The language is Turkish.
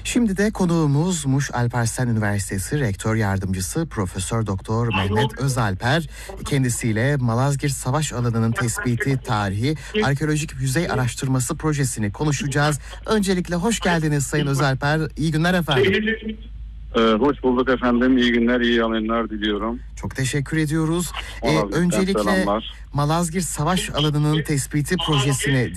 Şimdi de konuğumuz Muş Alparslan Üniversitesi Rektör Yardımcısı Profesör Doktor Mehmet Özalper. Kendisiyle Malazgirt Savaş Alanı'nın tespiti tarihi arkeolojik yüzey araştırması projesini konuşacağız. Öncelikle hoş geldiniz Sayın Özalper. İyi günler efendim. Hoş bulduk efendim. İyi günler, iyi yayınlar diliyorum. Çok teşekkür ediyoruz. Malazgirt'ten Öncelikle selamlar. Malazgirt Savaş Alanı'nın tespiti projesini